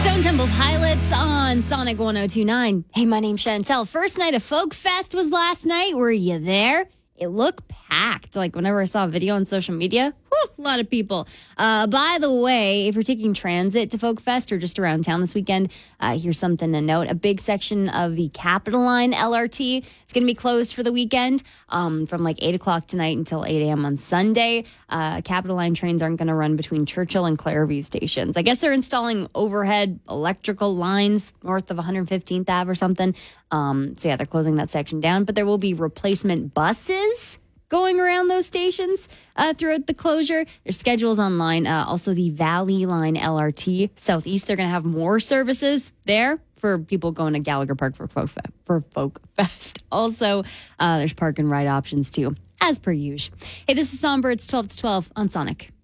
Stone Temple Pilots on Sonic 102.9. Hey, my name's Chantel. First night of Folk Fest was last night. Were you there? It looked packed. Like whenever I saw a video on social media, a lot of people. By the way, if you're taking transit to Folk Fest or just around town this weekend, here's something to note. A big section of the Capital Line LRT is going to be closed for the weekend from like 8 o'clock tonight until 8 a.m. on Sunday. Capital Line trains aren't going to run between Churchill and Clareview stations. I guess they're installing overhead electrical lines north of 115th Ave or something. So yeah, they're closing that section down, but there will be replacement buses going around those stations throughout the closure. There's schedules online. Also, the Valley Line LRT Southeast, they're going to have more services there for people going to Gallagher Park for Folk Fest. Also, there's park and ride options too, as per usual. Hey, this is Songbirds 12 to 12 on Sonic.